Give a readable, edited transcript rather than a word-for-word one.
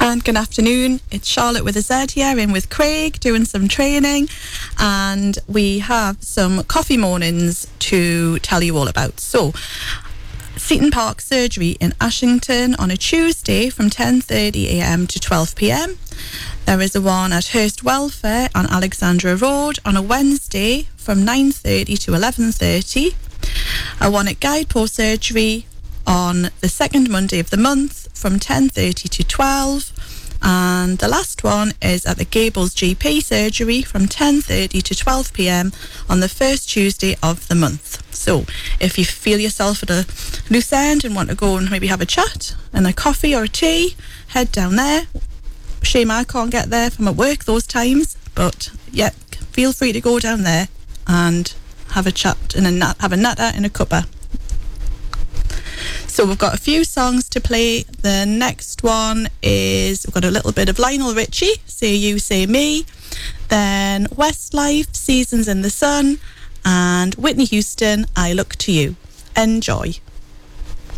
And good afternoon, it's Charlotte with a Z here, in with Craig, doing some training, and we have some coffee mornings to tell you all about. So, Seaton Park Surgery in Ashington on a Tuesday from 10:30am to 12pm. There is a one at Hurst Welfare on Alexandra Road on a Wednesday from 9:30 to 11:30. A one at Guidepost Surgery on the second Monday of the month from 10:30 to 12. And the last one is at the Gables GP Surgery from 10:30 to 12pm on the first Tuesday of the month. So if you feel yourself at a loose end and want to go and maybe have a chat and a coffee or a tea, head down there. Shame I can't get there from at work those times, but yeah, feel free to go down there and have a chat and have a natter and a cuppa. So we've got a few songs to play. The next one is, we've got a little bit of Lionel Richie, Say You, Say Me. Then Westlife, Seasons in the Sun. And Whitney Houston, I Look to You. Enjoy.